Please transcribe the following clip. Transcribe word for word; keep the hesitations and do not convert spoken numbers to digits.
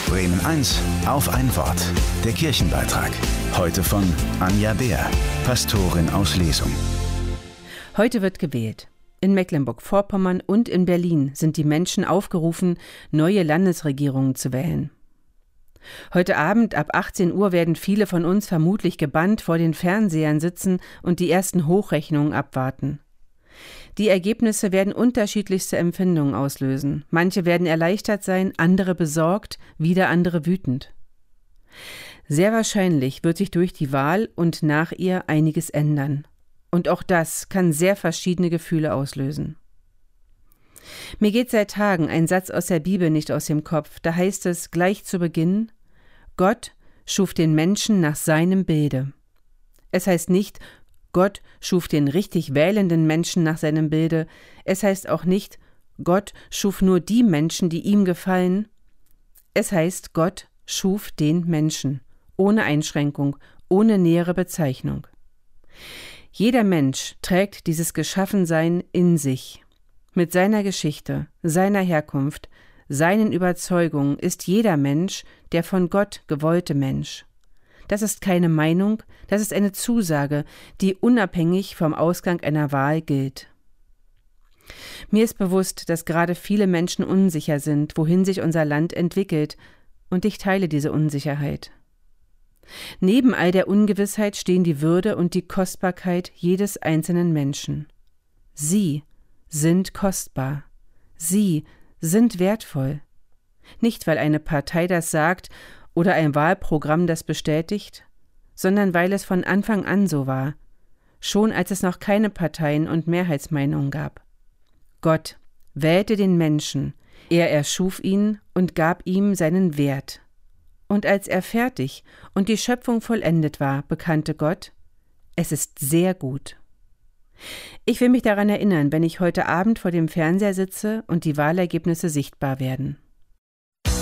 Bremen eins auf ein Wort. Der Kirchenbeitrag. Heute von Anja Beer, Pastorin aus Lesum. Heute wird gewählt. In Mecklenburg-Vorpommern und in Berlin sind die Menschen aufgerufen, neue Landesregierungen zu wählen. Heute Abend ab achtzehn Uhr werden viele von uns vermutlich gebannt vor den Fernsehern sitzen und die ersten Hochrechnungen abwarten. Die Ergebnisse werden unterschiedlichste Empfindungen auslösen. Manche werden erleichtert sein, andere besorgt, wieder andere wütend. Sehr wahrscheinlich wird sich durch die Wahl und nach ihr einiges ändern. Und auch das kann sehr verschiedene Gefühle auslösen. Mir geht seit Tagen ein Satz aus der Bibel nicht aus dem Kopf. Da heißt es gleich zu Beginn: Gott schuf den Menschen nach seinem Bilde. Es heißt nicht, Gott schuf den richtig wählenden Menschen nach seinem Bilde. Es heißt auch nicht, Gott schuf nur die Menschen, die ihm gefallen. Es heißt, Gott schuf den Menschen, ohne Einschränkung, ohne nähere Bezeichnung. Jeder Mensch trägt dieses Geschaffensein in sich. Mit seiner Geschichte, seiner Herkunft, seinen Überzeugungen ist jeder Mensch der von Gott gewollte Mensch. Das ist keine Meinung, das ist eine Zusage, die unabhängig vom Ausgang einer Wahl gilt. Mir ist bewusst, dass gerade viele Menschen unsicher sind, wohin sich unser Land entwickelt, und ich teile diese Unsicherheit. Neben all der Ungewissheit stehen die Würde und die Kostbarkeit jedes einzelnen Menschen. Sie sind kostbar. Sie sind wertvoll. Nicht, weil eine Partei das sagt oder ein Wahlprogramm das bestätigt, sondern weil es von Anfang an so war, schon als es noch keine Parteien und Mehrheitsmeinungen gab. Gott wählte den Menschen, er erschuf ihn und gab ihm seinen Wert. Und als er fertig und die Schöpfung vollendet war, bekannte Gott: Es ist sehr gut. Ich will mich daran erinnern, wenn ich heute Abend vor dem Fernseher sitze und die Wahlergebnisse sichtbar werden.